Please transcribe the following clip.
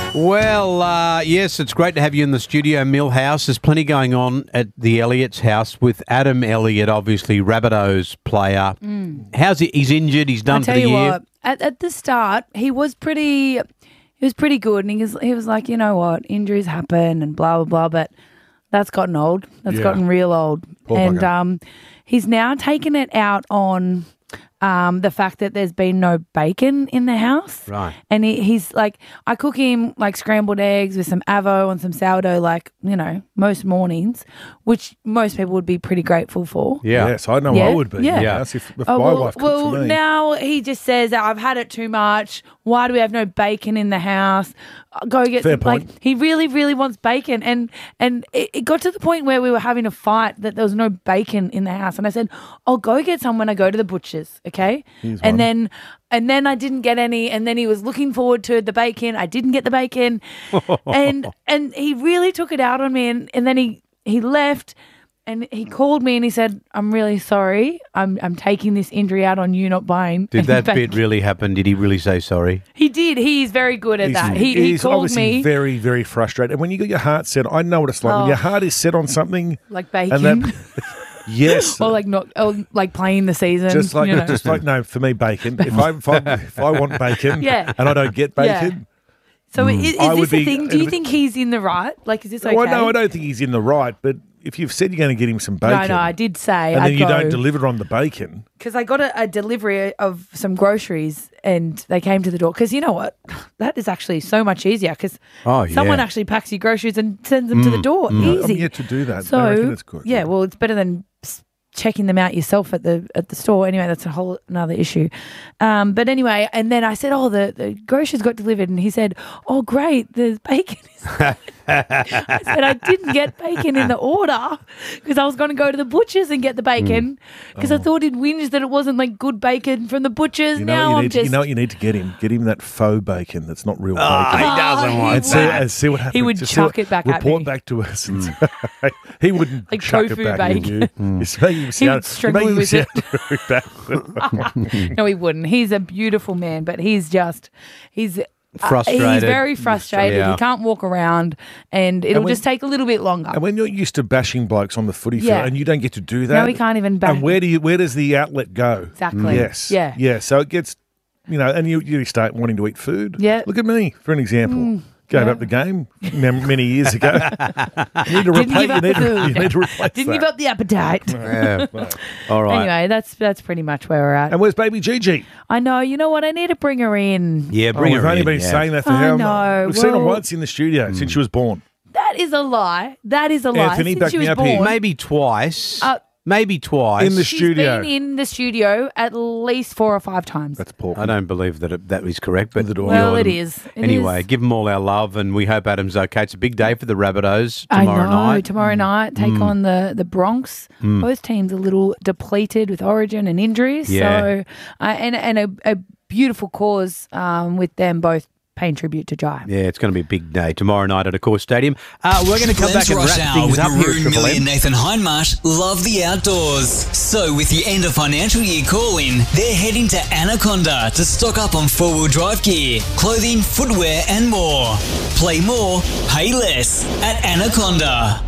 Well, yes, it's great to have you in the studio, Millhouse. There's plenty going on at the Elliott's house with Adam Elliott, obviously Rabbitohs player. How's he? He's injured. He's done for the year. What, at the start, he was pretty good, and he was like, you know what, injuries happen and blah blah blah, but that's gotten old. That's gotten real old, and he's now taken it out on the fact that there's been no bacon in the house. Right. And he's like, I cook him like scrambled eggs with some avo and some sourdough, like, you know, most mornings, which most people would be pretty grateful for. Yeah. Yes, I know Yeah. I would be. Yeah. Yes, if my wife cooked for me. Now he just says, I've had it too much. Why do we have no bacon in the house? Go get Fair some, point. like, he really, really wants bacon. And it got to the point where we were having a fight that there was no bacon in the house. And I said, I'll go get some when I go to the butcher's, okay? Here's And one. then I didn't get any, and then he was looking forward to the bacon. I didn't get the bacon. and he really took it out on me, and then he left. And he called me and he said, I'm really sorry. I'm taking this injury out on you not buying. Did any that bacon." bit really happen? Did he really say sorry? He did. He's very good at that. He He's called obviously me very, very frustrated. And when you got your heart set, I know what it's like. When Oh. your heart is set on something, like and bacon, that, yes, or like playing the season. just like you know. no, for me, bacon. If I want bacon, Yeah. and I don't get bacon, So is I would this a be- thing? Do you think he's in the right? Like, is this okay? well, no, I don't think he's in the right. But if you've said you're going to get him some bacon, No, I did say and I'd then you go. don't deliver on the bacon. Because I got a delivery of some groceries and they came to the door. Because you know what? That is actually so much easier because Oh, yeah. someone actually packs your groceries and sends them to the door. I'm Easy. yet to do that. So, I reckon it's good. yeah, well, it's better than checking them out yourself at the store. Anyway, that's a whole another issue. But anyway, and then I said, oh, the groceries got delivered. And he said, oh, great, the bacon is... I said, I didn't get bacon in the order because I was going to go to the butcher's and get the bacon because I thought he'd whinge that it wasn't like good bacon from the butcher's. You know, Now what I'm you, need to, just... you know what you need to get him? Get him that faux bacon that's not real He bacon. doesn't want he that. And see what happens. He would Just chuck it back at report me. back to us. He wouldn't Like chuck tofu it back at you. He would strangle me with it. it. No, he wouldn't. He's a beautiful man, but he's Frustrated. He's very frustrated. Yeah. He can't walk around, and it'll when- just take a little bit longer. And when you're used to bashing blokes on the footy field Yeah. and you don't get to do that. Now he can't even back. And where does the outlet go? Exactly. Yes. Yeah. Yeah. So it gets, and you start wanting to eat food. Yeah. Look at me, for an example. Gave yeah. up the game many years ago. You need to Didn't give up the food. you need to replace Didn't that. give up the appetite. Yeah. All right. Anyway, that's pretty much where we're at. And where's baby Gigi? I know. You know what? I need to bring her in. Yeah, bring we've her only in, been yeah. saying that for I how long? know, We've seen her well- once in the studio since she was born. That is a lie. That is a lie. Anthony, Since back she me was up here. born, Maybe twice. Maybe twice. In the she's studio. been in the studio at least 4 or 5 times. That's poor. I don't believe that is correct, but Well, it is. It anyway, is. give them all our love, and we hope Adam's okay. It's a big day for the Rabbitohs I tomorrow know. night. Tomorrow night, take on the Bronx. Both teams a little depleted with origin and injuries. Yeah. So, and a beautiful cause with them both paying tribute to Jai. Yeah, it's going to be a big day tomorrow night at Accor Stadium. We're going to come Glenn's back and Rush wrap Hour things with up here at Maroon Triple Millie M. and Nathan Hindmarsh love the outdoors. So with the end of financial year call-in, they're heading to Anaconda to stock up on four-wheel drive gear, clothing, footwear and more. Play more, pay less at Anaconda.